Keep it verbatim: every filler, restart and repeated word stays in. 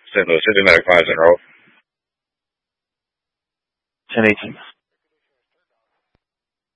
Saint Louis, City Medic five zero. ten eighteen.